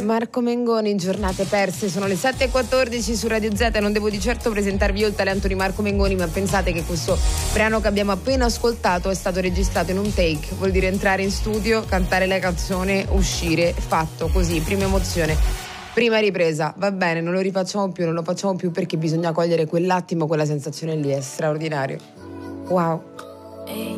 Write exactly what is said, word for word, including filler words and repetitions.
Marco Mengoni, giornate perse, sono le sette e quattordici su Radio Z. Non devo di certo presentarvi io il talento di Marco Mengoni, ma pensate che questo brano che abbiamo appena ascoltato è stato registrato in un take, vuol dire entrare in studio, cantare la canzone, uscire, fatto così, prima emozione, prima ripresa, va bene, non lo rifacciamo più, non lo facciamo più perché bisogna cogliere quell'attimo, quella sensazione lì, è straordinario. Wow. Ehi,